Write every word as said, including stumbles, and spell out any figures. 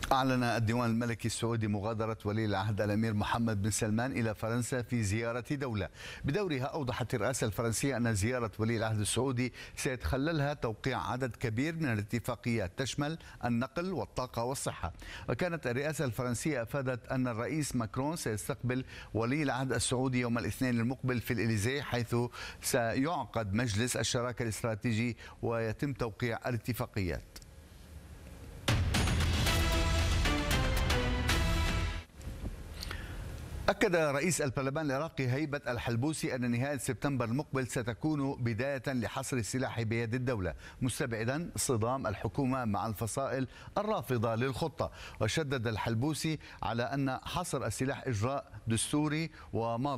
أعلن الديوان الملكي السعودي مغادرة ولي العهد الأمير محمد بن سلمان إلى فرنسا في زيارة دولة. بدورها أوضحت الرئاسة الفرنسية أن زيارة ولي العهد السعودي سيتخللها توقيع عدد كبير من الاتفاقيات تشمل النقل والطاقة والصحة. وكانت الرئاسة الفرنسية أفادت أن الرئيس ماكرون سيستقبل ولي العهد السعودي يوم الاثنين المقبل في الإليزيه، حيث سيعقد مجلس الشراكة الاستراتيجي ويتم توقيع الاتفاقيات. أكد رئيس البرلمان العراقي هيبة الحلبوسي أن نهاية سبتمبر المقبل ستكون بداية لحصر السلاح بيد الدولة، مستبعدا صدام الحكومة مع الفصائل الرافضة للخطة. وشدد الحلبوسي على أن حصر السلاح إجراء دستوري وماضي